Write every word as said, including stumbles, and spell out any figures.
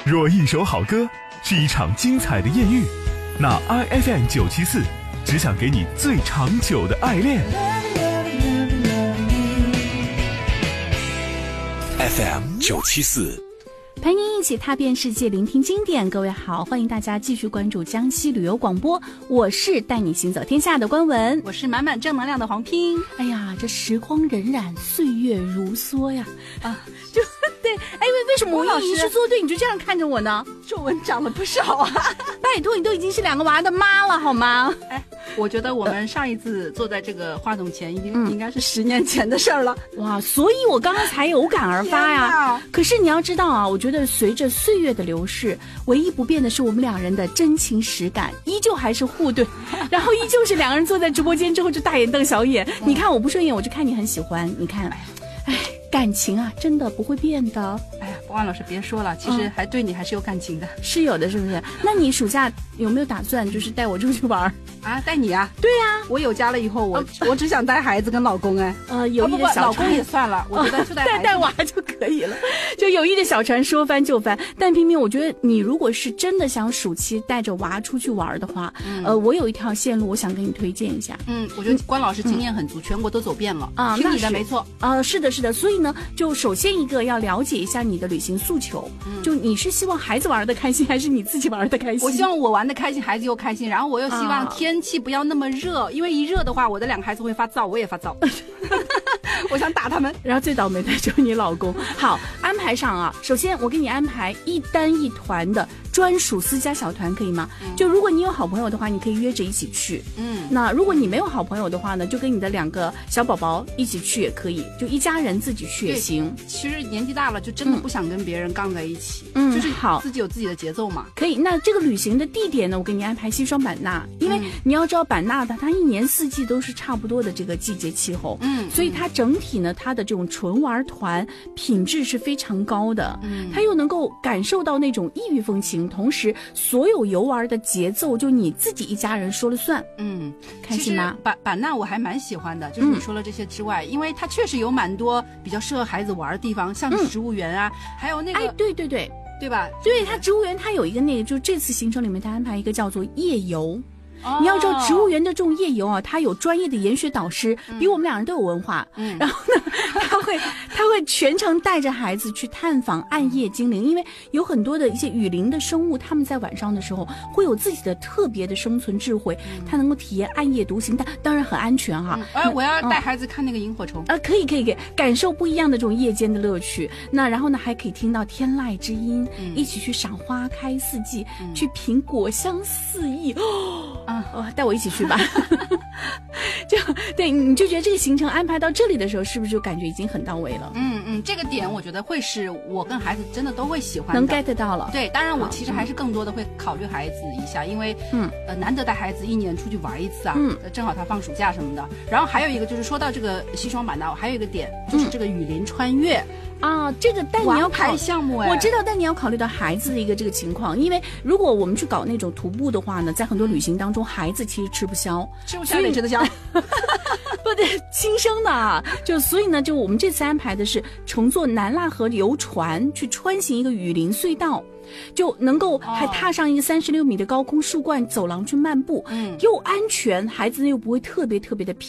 若一首好歌是一场精彩的艳遇，那 I F M 九七四只想给你最长久的爱恋。 F M 九七四， 陪您一起踏遍世界，聆听经典。各位好，欢迎大家继续关注江西旅游广播，我是带你行走天下的关文， 我是满满正能量的黄拼。 哎呀，这时光荏苒，岁月如梭呀！啊，就对，哎，为为什么我一是做对你就这样看着我呢？ 皱纹长了不少啊！ 拜托，你都已经是两个娃的妈了，好吗？ 哎，我觉得我们上一次坐在这个话筒前，已经、嗯、应该是十年前的事儿了。 哇，所以我刚刚才有感而发呀。可是你要知道啊，我觉得随着岁月的流逝，唯一不变的是我们两人的真情实感，依旧还是互对，然后依旧是两个人坐在直播间之后就大眼瞪小眼。嗯、你看我不顺眼，我就看你很喜欢。你看，哎，感情啊，真的不会变的。 哎呀，王老师别说了，其实还对你还是有感情的， 嗯、是有的，是不是？那你暑假有没有打算就是带我出去玩啊？带你啊？ 对呀、啊， 我有家了以后，我、啊、我只想带孩子跟老公哎。 呃，有意的小船、 啊、不不老公也算了，我觉得就带带带娃就可以了。就有意的小船说翻就翻，但偏偏我觉得你如果是真的想暑期带着娃出去玩的话，嗯、呃，我有一条线路，我想跟你推荐一下。 嗯，我觉得关老师经验很足，嗯、全国都走遍了啊。听你的没错。 呃，是的，是的。所以呢，就首先一个要了解一下你的旅行诉求，嗯、就你是希望孩子玩的开心，还是你自己玩的开心？ 我希望我玩的开心，孩子又开心，然后我又希望天气不要那么热，啊、因为一热的话，我的两个孩子会发燥，我也发燥。我想打他们。 然后最倒霉的就是你老公。好，安排上啊，首先我给你安排一单一团的专属私家小团，可以吗？嗯、就如果你有好朋友的话，你可以约着一起去。嗯，那如果你没有好朋友的话呢，就跟你的两个小宝宝一起去也可以，就一家人自己去也行。 其实年纪大了，就真的不想跟别人杠在一起。 嗯， 就是好， 自己有自己的节奏嘛。 可以。那这个旅行的地点呢，我给你安排西双版纳，因为你要知道版纳的它一年四季都是差不多的这个季节气候。嗯，所以它整体呢，它的这种纯玩团品质是非常高的。嗯，它又能够感受到那种异域风情，同时所有游玩的节奏就你自己一家人说了算。 嗯， 开心吗？ 版版纳我还蛮喜欢的，就是你说了这些之外，嗯、因为它确实有蛮多比较适合孩子玩的地方，像是植物园啊，嗯、还有那个， 哎，对对对， 对吧？ 对，它植物园它有一个那个，就这次行程里面它安排一个叫做夜游。你要知道植物园的这种夜游啊，它有专业的研学导师，嗯、比我们两人都有文化。嗯，然后呢，他会他会全程带着孩子去探访暗夜精灵，因为有很多的一些雨林的生物，他们在晚上的时候会有自己的特别的生存智慧，嗯、他能够体验暗夜独行，但当然很安全哈。 哎、嗯，我要带孩子看那个萤火虫啊，可以可以可以，感受不一样的这种夜间的乐趣。那然后呢，还可以听到天籁之音，嗯、一起去赏花开四季，嗯、去品果香四溢。哦，啊，哦，带我一起去吧。就对，你就觉得这个行程安排到这里的时候，是不是就感觉已经很到位了？ 嗯嗯，这个点我觉得会是我跟孩子真的都会喜欢的， 能 get 到了。 对，当然我其实还是更多的会考虑孩子一下，因为嗯呃难得带孩子一年出去玩一次啊，嗯，正好他放暑假什么的。然后还有一个就是说到这个西双版纳，还有一个点就是这个雨林穿越。嗯啊，这个但你要考项目哎， 我知道，但你要考虑到孩子的一个这个情况，因为如果我们去搞那种徒步的话呢，在很多旅行当中，孩子其实吃不消， 吃不消得吃得消， 不对，亲生的啊，就所以呢，就我们这次安排的是乘坐南腊河游船去穿行一个雨林隧道。就能够还踏上一个三十六米的高空树冠走廊去漫步，嗯，又安全，孩子又不会特别特别的疲